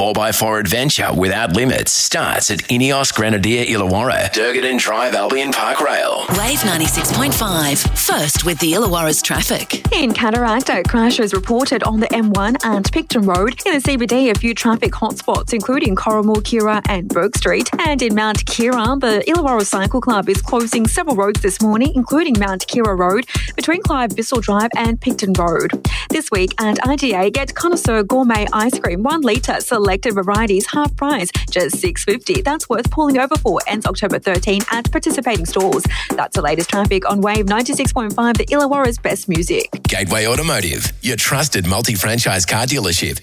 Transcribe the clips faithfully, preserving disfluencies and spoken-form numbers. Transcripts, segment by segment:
four by four adventure without limits starts at Ineos Grenadier Illawarra, Durgadon Drive Albion Park Rail. Wave ninety-six point five. First with the Illawarra's traffic. In Cataract, a crash is reported on the M one and Picton Road. In the C B D, a few traffic hotspots, including Corrimal, Kira and Bourke Street. And in Mount Kira, the Illawarra Cycle Club is closing several roads this morning, including Mount Kira Road, between Clive Bissell Drive and Picton Road. This week at I G A, get Connoisseur Gourmet Ice Cream, one litre, selected varieties, half price, just six dollars fifty. That's worth pulling over for. Ends October thirteenth at participating stores. That's the latest traffic on Wave ninety-six point five, the Illawarra's best music. Gateway Automotive, your trusted multi-franchise car dealership.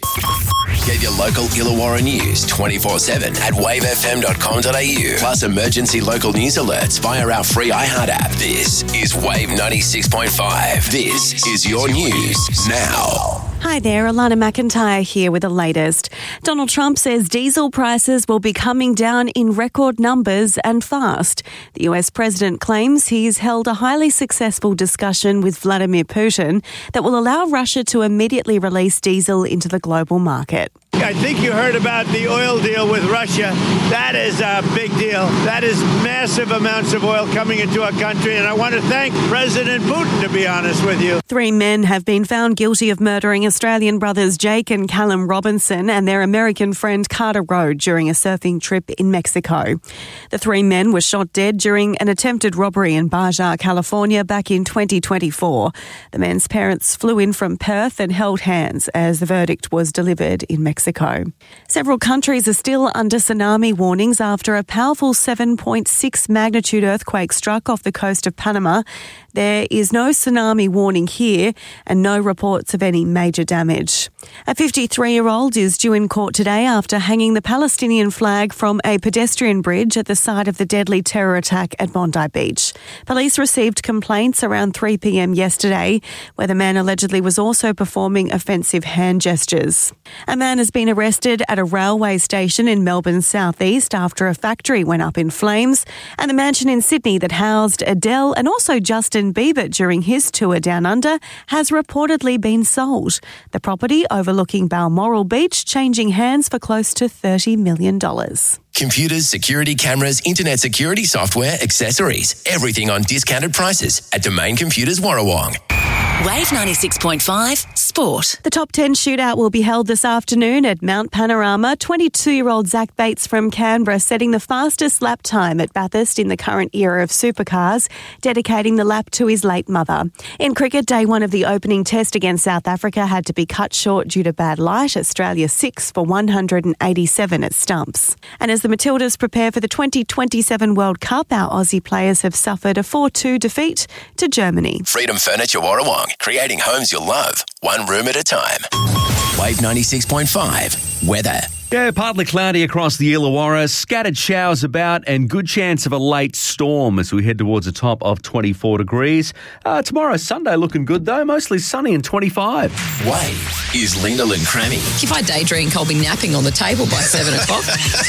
Get your local Illawarra news twenty-four seven at wave f m dot com dot a u. Plus emergency local news alerts via our free iHeart app. This is Wave ninety-six point five. This is your news now. Hi there, Alana McIntyre here with the latest. Donald Trump says diesel prices will be coming down in record numbers and fast. The U S president claims he's held a highly successful discussion with Vladimir Putin that will allow Russia to immediately release diesel into the global market. I think you heard about the oil deal with Russia. That is a big deal. That is massive amounts of oil coming into our country, and I want to thank President Putin, to be honest with you. Three men have been found guilty of murdering Australian brothers Jake and Callum Robinson and their American friend Carter Road during a surfing trip in Mexico. The three men were shot dead during an attempted robbery in Baja, California back in twenty twenty-four. The men's parents flew in from Perth and held hands as the verdict was delivered in Mexico. Several countries are still under tsunami warnings after a powerful seven point six magnitude earthquake struck off the coast of Panama. There is no tsunami warning here and no reports of any major damage. A fifty-three-year-old is due in court today after hanging the Palestinian flag from a pedestrian bridge at the site of the deadly terror attack at Bondi Beach. Police received complaints around three p m yesterday where the man allegedly was also performing offensive hand gestures. A man has been arrested at a railway station in Melbourne's southeast after a factory went up in flames, and the mansion in Sydney that housed Adele and also Justin Bieber during his tour down under has reportedly been sold. The property overlooking Balmoral Beach changing hands for close to thirty million dollars. Computers, security cameras, internet security software, accessories, everything on discounted prices at Domain Computers Warrawong. Wave ninety-six point five Sport. The top ten shootout will be held this afternoon at Mount Panorama. twenty-two-year-old Zach Bates from Canberra setting the fastest lap time at Bathurst in the current era of supercars, dedicating the lap to his late mother. In cricket, day one of the opening test against South Africa had to be cut short due to bad light. Australia six for one hundred eighty-seven at stumps. And as the Matildas prepare for the twenty twenty-seven World Cup, our Aussie players have suffered a four two defeat to Germany. Freedom Furniture Warrawong, creating homes you'll love, one room at a time. Wave ninety-six point five, weather. Yeah, partly cloudy across the Illawarra, scattered showers about and good chance of a late storm as we head towards a top of twenty-four degrees. Uh, tomorrow, Sunday, looking good though, mostly sunny and twenty-five. Wave is Lyndall and Crammy. If I day drink, I'll be napping on the table by seven o'clock.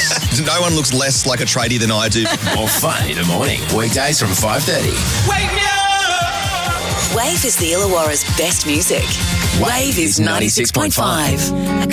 No one looks less like a tradie than I do. More fun in the morning, weekdays from five thirty. Wake me up! Wave is the Illawarra's best music. Wave is ninety-six point five.